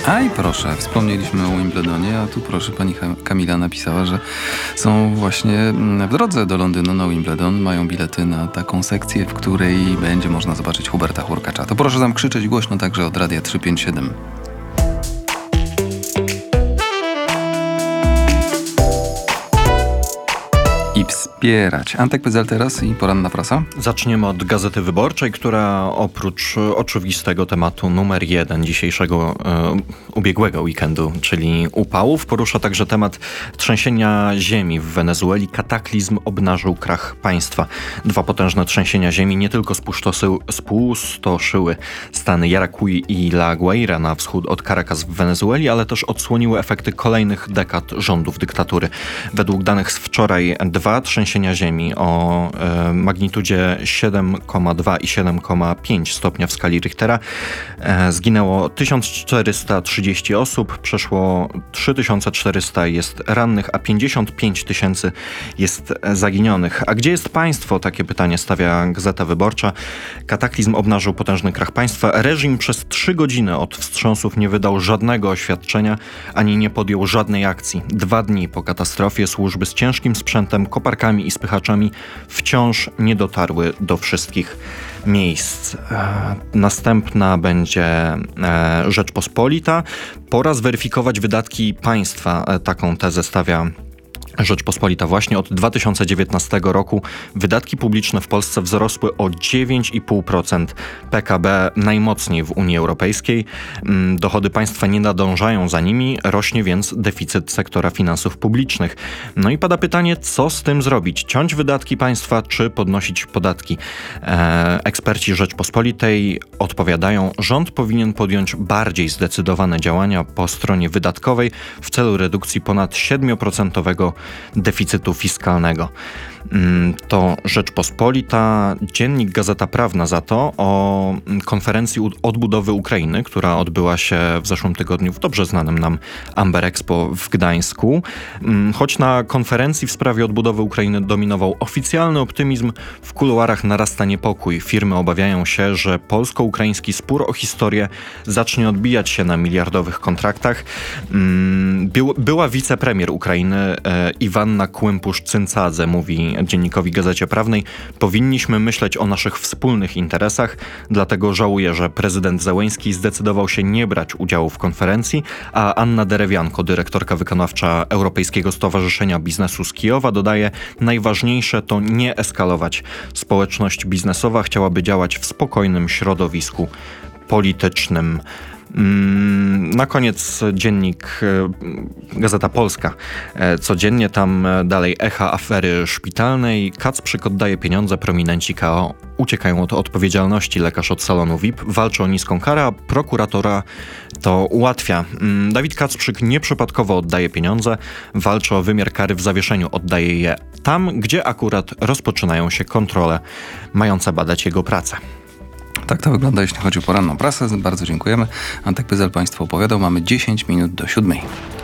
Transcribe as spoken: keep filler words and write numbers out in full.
A i proszę, wspomnieliśmy o Wimbledonie, a tu proszę, pani Kamila napisała, że są właśnie w drodze do Londynu na Wimbledon. Mają bilety na taką sekcję, w której będzie można zobaczyć Huberta Hurkacza. To proszę tam krzyczeć głośno także od Radia trzysta pięćdziesiąt siedem. I wspierać. Antek Pyzel teraz i poranna prasa. Zaczniemy od Gazety Wyborczej, która oprócz oczywistego tematu numer jeden dzisiejszego e, ubiegłego weekendu, czyli upałów, porusza także temat trzęsienia ziemi w Wenezueli. Kataklizm obnażył krach państwa. Dwa potężne trzęsienia ziemi nie tylko spustoszyły stany Yaracuy i La Guaira na wschód od Caracas w Wenezueli, ale też odsłoniły efekty kolejnych dekad rządów dyktatury. Według danych z wczoraj dwa trzęsienia ziemi o e, magnitudzie siedem przecinek dwa i siedem przecinek pięć stopnia w skali Richtera. E, zginęło tysiąc czterysta trzydzieści osób, przeszło trzy tysiące czterysta jest rannych, a pięćdziesiąt pięć tysięcy jest zaginionych. A gdzie jest państwo? Takie pytanie stawia Gazeta Wyborcza. Kataklizm obnażył potężny krach państwa. Reżim przez trzy godziny od wstrząsów nie wydał żadnego oświadczenia, ani nie podjął żadnej akcji. Dwa dni po katastrofie służby z ciężkim sprzętem, koparkami i spychaczami wciąż nie dotarły do wszystkich miejsc. E, następna będzie e, Rzeczpospolita. Pora zweryfikować wydatki państwa. E, taką tezę stawia Rzeczpospolita. Właśnie od dwa tysiące dziewiętnastego roku wydatki publiczne w Polsce wzrosły o dziewięć i pół procent P K B, najmocniej w Unii Europejskiej. Dochody państwa nie nadążają za nimi, rośnie więc deficyt sektora finansów publicznych. No i pada pytanie, co z tym zrobić? Ciąć wydatki państwa, czy podnosić podatki? E, eksperci Rzeczpospolitej odpowiadają, rząd powinien podjąć bardziej zdecydowane działania po stronie wydatkowej w celu redukcji ponad siedem procent deficytu fiskalnego. To Rzeczpospolita. Dziennik Gazeta Prawna za to o konferencji odbudowy Ukrainy, która odbyła się w zeszłym tygodniu w dobrze znanym nam Amber Expo w Gdańsku. Choć na konferencji w sprawie odbudowy Ukrainy dominował oficjalny optymizm, w kuluarach narasta niepokój. Firmy obawiają się, że polsko-ukraiński spór o historię zacznie odbijać się na miliardowych kontraktach. Była wicepremier Ukrainy Iwanna Kłympusz-Cyncadze mówi dziennikowi Gazecie Prawnej: powinniśmy myśleć o naszych wspólnych interesach, dlatego żałuję, że prezydent Zełenski zdecydował się nie brać udziału w konferencji, a Anna Derewianko, dyrektorka wykonawcza Europejskiego Stowarzyszenia Biznesu z Kijowa, dodaje: najważniejsze to nie eskalować. Społeczność biznesowa chciałaby działać w spokojnym środowisku politycznym. Na koniec dziennik Gazeta Polska. Codziennie tam dalej echa afery szpitalnej. Kacprzyk oddaje pieniądze, prominenci K O uciekają od odpowiedzialności. Lekarz od salonu V I P walczy o niską karę, a prokuratora to ułatwia. Dawid Kacprzyk nieprzypadkowo oddaje pieniądze, walczy o wymiar kary w zawieszeniu. Oddaje je tam, gdzie akurat rozpoczynają się kontrole mające badać jego pracę. Tak to wygląda, jeśli chodzi o poranną prasę. Bardzo dziękujemy. Antek Pyzel Państwu opowiadał. Mamy dziesięć minut do siódmej.